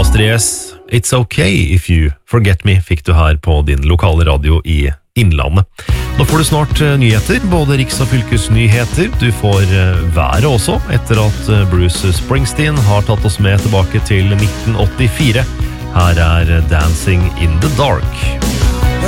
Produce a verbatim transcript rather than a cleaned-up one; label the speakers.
Speaker 1: Astrid, It's Okay If You Forget Me fikk du her på din lokale radio i Innlandet. Nå får du snart nyheter, både riks- og fylkesnyheter. Du får været også, etter at Bruce Springsteen har tatt oss med tilbake til nitten åttifire. Her er Dancing in the Dark.